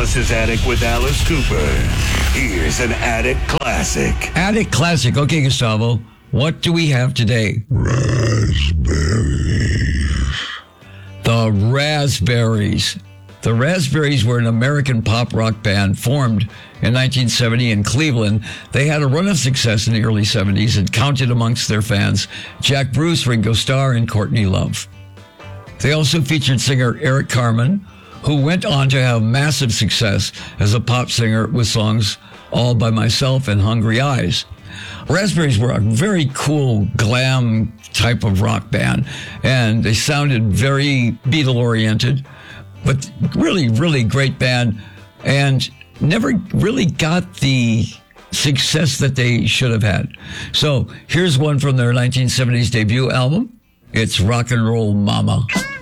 Alice's Attic with Alice Cooper. Here's an Attic Classic. Attic Classic. Okay, Gustavo, what do we have today? Raspberries. The Raspberries. The Raspberries were an American pop rock band formed in 1970 in Cleveland. They had a run of success in the early 70s and counted amongst their fans Jack Bruce, Ringo Starr, and Courtney Love. They also featured singer Eric Carmen, who went on to have massive success as a pop singer with songs All By Myself and Hungry Eyes. Raspberries were a very cool glam type of rock band, and they sounded very Beatle-oriented, but really, really great band, and never really got the success that they should have had. So here's one from their 1970s debut album. It's Rock and Roll Mama.